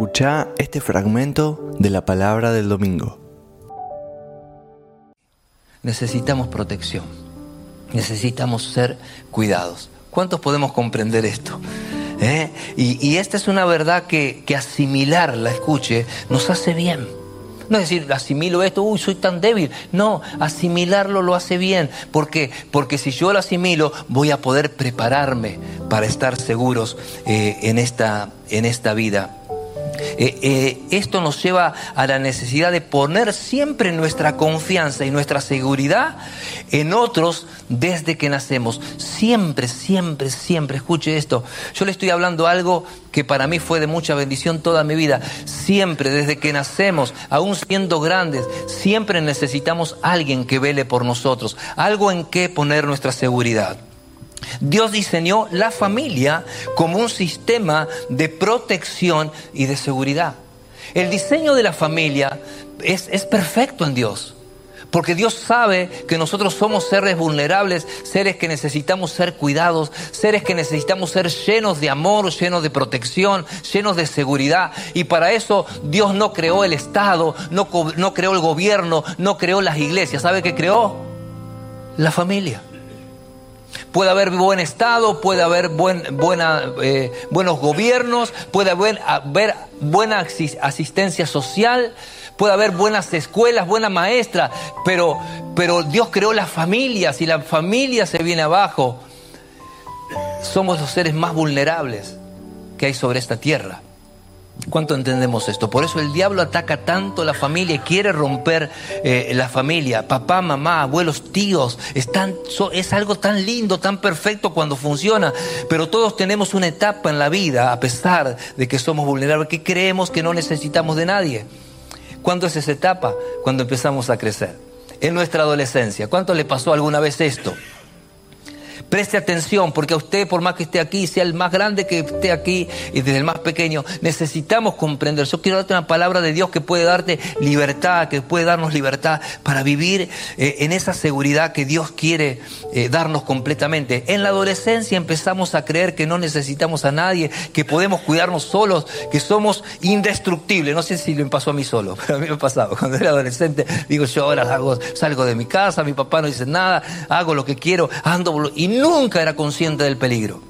Escuchá este fragmento de la palabra del domingo. Necesitamos protección, necesitamos ser cuidados. ¿Cuántos podemos comprender esto? Y esta es una verdad que asimilarla, escuche, nos hace bien. No es decir, asimilo esto, soy tan débil. No, asimilarlo lo hace bien. ¿Por qué? Porque si yo lo asimilo, voy a poder prepararme para estar seguros en esta vida. Esto nos lleva a la necesidad de poner siempre nuestra confianza y nuestra seguridad en otros desde que nacemos. Siempre, siempre, siempre. Escuche esto. Yo le estoy hablando algo que para mí fue de mucha bendición toda mi vida. Siempre, desde que nacemos, aún siendo grandes, siempre necesitamos a alguien que vele por nosotros. Algo en que poner nuestra seguridad. Dios diseñó la familia como un sistema de protección y de seguridad. El diseño de la familia es perfecto en Dios, porque Dios sabe que nosotros somos seres vulnerables, seres que necesitamos ser cuidados, seres que necesitamos ser llenos de amor, llenos de protección, llenos de seguridad. Y para eso Dios no creó el Estado, no creó el gobierno, no creó las iglesias. ¿Sabe qué creó? La familia. Puede haber buen Estado, puede haber buenos gobiernos, puede haber buena asistencia social, puede haber buenas escuelas, buena maestra, pero Dios creó las familias y la familia se viene abajo. Somos los seres más vulnerables que hay sobre esta tierra. ¿Cuánto entendemos esto? Por eso el diablo ataca tanto la familia y quiere romper la familia. Papá, mamá, abuelos, tíos. Es algo tan lindo, tan perfecto cuando funciona. Pero todos tenemos una etapa en la vida, a pesar de que somos vulnerables, que creemos que no necesitamos de nadie. ¿Cuándo es esa etapa? Cuando empezamos a crecer. En nuestra adolescencia. ¿Cuánto le pasó alguna vez esto? Preste atención, porque a usted, por más que esté aquí, sea el más grande que esté aquí y desde el más pequeño, necesitamos comprender. Yo quiero darte una palabra de Dios que puede darte libertad, que puede darnos libertad para vivir en esa seguridad que Dios quiere darnos completamente. En la adolescencia empezamos a creer que no necesitamos a nadie, que podemos cuidarnos solos, que somos indestructibles. No sé si me pasó a mí solo, pero a mí me pasaba. Cuando era adolescente, digo, yo ahora salgo de mi casa, mi papá no dice nada, hago lo que quiero, ando y nunca era consciente del peligro.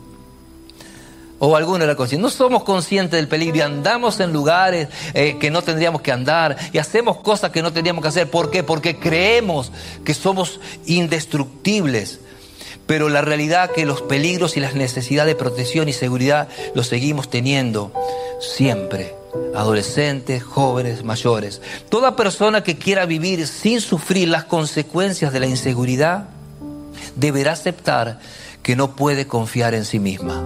O alguno era consciente. No somos conscientes del peligro y andamos en lugares que no tendríamos que andar y hacemos cosas que no tendríamos que hacer. ¿Por qué? Porque creemos que somos indestructibles. Pero la realidad es que los peligros y las necesidades de protección y seguridad los seguimos teniendo siempre. Adolescentes, jóvenes, mayores. Toda persona que quiera vivir sin sufrir las consecuencias de la inseguridad deberá aceptar que no puede confiar en sí misma.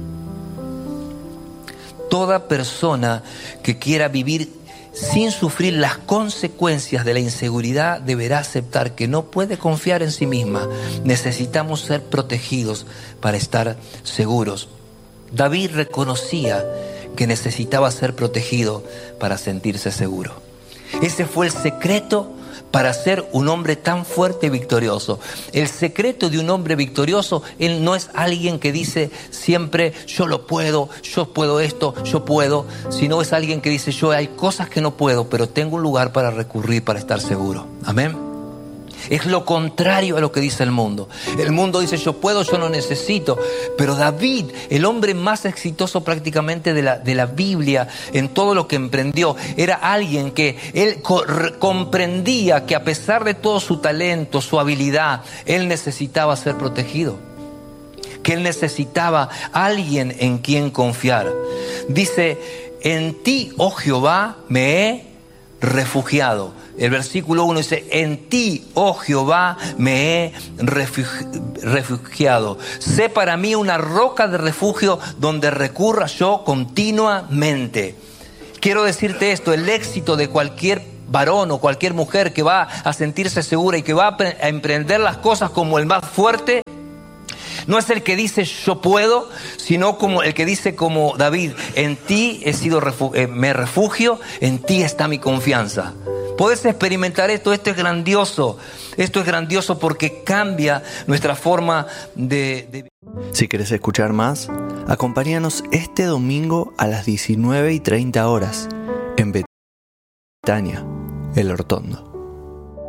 Toda persona que quiera vivir sin sufrir las consecuencias de la inseguridad deberá aceptar que no puede confiar en sí misma. Necesitamos ser protegidos para estar seguros. David reconocía que necesitaba ser protegido para sentirse seguro. Ese fue el secreto para ser un hombre tan fuerte y victorioso. El secreto de un hombre victorioso, él no es alguien que dice siempre yo puedo esto, yo puedo, sino es alguien que dice hay cosas que no puedo, pero tengo un lugar para recurrir para estar seguro. Amén. Es lo contrario a lo que dice el mundo. El mundo dice yo puedo, yo no necesito. Pero David, el hombre más exitoso prácticamente de la Biblia, en todo lo que emprendió, era alguien que él comprendía que a pesar de todo su talento, su habilidad, él necesitaba ser protegido. Que él necesitaba alguien en quien confiar. Dice, en ti, oh Jehová, me he refugiado. El versículo 1 dice, en ti, oh Jehová, me he refugiado. Sé para mí una roca de refugio donde recurra yo continuamente. Quiero decirte esto, el éxito de cualquier varón o cualquier mujer que va a sentirse segura y que va a emprender las cosas como el más fuerte, no es el que dice yo puedo, sino como el que dice como David, en ti me refugio, en ti está mi confianza. Podés experimentar esto es grandioso. Esto es grandioso porque cambia nuestra forma de... Si querés escuchar más, Acompáñanos este domingo a las 19:30 horas en Betania, El Hortondo.